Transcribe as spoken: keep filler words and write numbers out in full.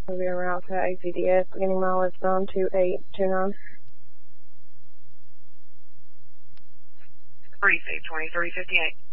We'll be en route to A C D S, beginning mileage nine two eight two nine. Receive twenty-three fifty-eight.